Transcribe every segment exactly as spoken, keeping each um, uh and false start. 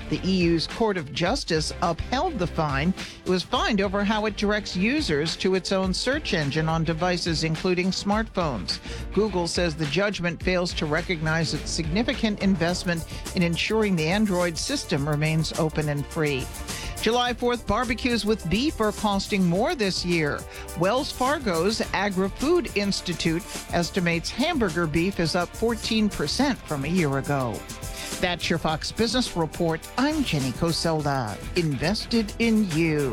The E U's Court of Justice upheld the fine. It was fined over how it directs users to its own search engine on devices, including smartphones. Google says the judgment fails to recognize its significant investment in ensuring the Android system remains open and free. July fourth barbecues with beef are costing more this year. Wells Fargo's Agri-Food Institute estimates hamburger beef is up fourteen percent from a year ago. That's your Fox Business Report. I'm Jenny Coselda. Invested in you.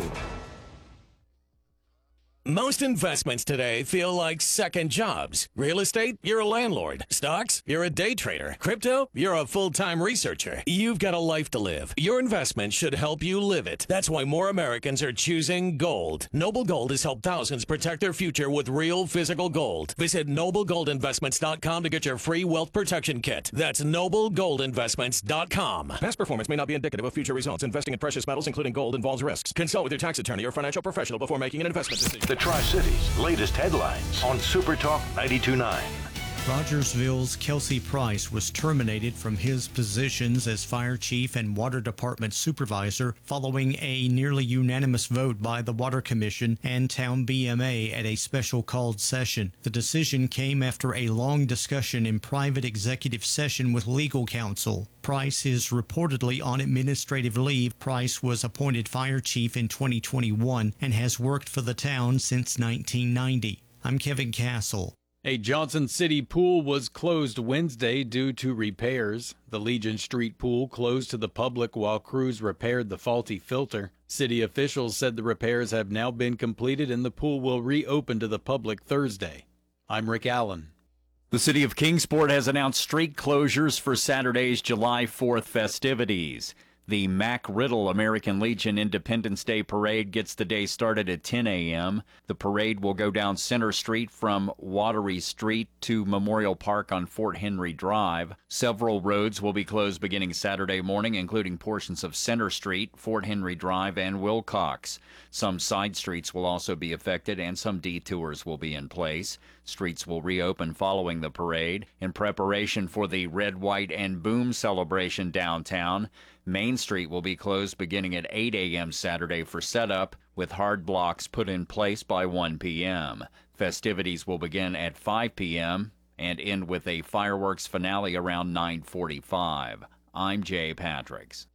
Most investments today feel like second jobs. Real estate, you're a landlord. Stocks, you're a day trader. Crypto, you're a full-time researcher. You've got a life to live. Your investment should help you live it. That's why more Americans are choosing gold. Noble Gold has helped thousands protect their future with real physical gold. Visit noble gold investments dot com to get your free wealth protection kit. That's noble gold investments dot com. Past performance may not be indicative of future results. Investing in precious metals, including gold, involves risks. Consult with your tax attorney or financial professional before making an investment decision. The Tri-Cities' latest headlines on Super Talk ninety-two point nine. Rogersville's Kelsey Price was terminated from his positions as fire chief and water department supervisor following a nearly unanimous vote by the Water Commission and Town B M A at a special called session. The decision came after a long discussion in private executive session with legal counsel. Price is reportedly on administrative leave. Price was appointed fire chief in twenty twenty-one and has worked for the town since nineteen ninety. I'm Kevin Castle. A Johnson City pool was closed Wednesday due to repairs. The Legion Street pool closed to the public while crews repaired the faulty filter. City officials said the repairs have now been completed and the pool will reopen to the public Thursday. I'm Rick Allen. The city of Kingsport has announced street closures for Saturday's July fourth festivities. The Mack Riddle American Legion Independence Day Parade gets the day started at ten a.m. The parade will go down Center Street from Watery Street to Memorial Park on Fort Henry Drive. Several roads will be closed beginning Saturday morning, including portions of Center Street, Fort Henry Drive, and Wilcox. Some side streets will also be affected, and some detours will be in place. Streets will reopen following the parade. In preparation for the Red, White, and Boom celebration downtown, Main Street will be closed beginning at eight a.m. Saturday for setup, with hard blocks put in place by one p.m. Festivities will begin at five p.m. and end with a fireworks finale around nine forty-five. I'm Jay Patricks.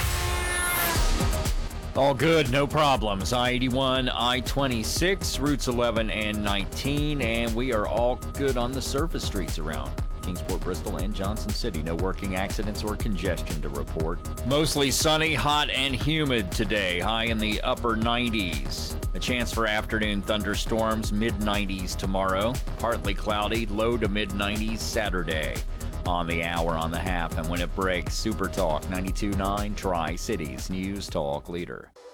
All good, no problems. I eighty-one, I twenty-six, routes eleven and nineteen, and we are all good on the surface streets around Kingsport, Bristol, and Johnson City. No working accidents or congestion to report. Mostly sunny, hot, and humid today. High in the upper nineties. A chance for afternoon thunderstorms, mid nineties tomorrow. Partly cloudy, low to mid nineties Saturday. On the hour, on the half, and when it breaks, Super Talk ninety-two point nine, Tri-Cities News Talk Leader.